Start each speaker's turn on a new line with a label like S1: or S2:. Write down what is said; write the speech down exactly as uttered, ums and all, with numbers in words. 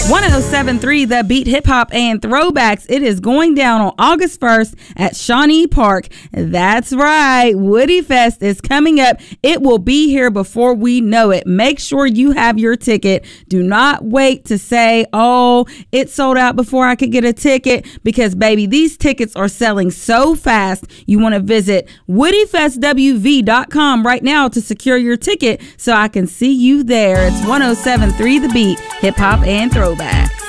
S1: one oh seven point three The Beat, Hip Hop and Throwbacks. It is going down on August first at Shawnee Park. That's right. Woody Fest is coming up. It will be here before we know it. Make sure you have your ticket. Do not wait to say, oh, it sold out before I could get a ticket, because, baby, these tickets are selling so fast. You want to visit woody fest w v dot com right now to secure your ticket so I can see you there. It's one oh seven point three The Beat, Hip Hop and Throwbacks.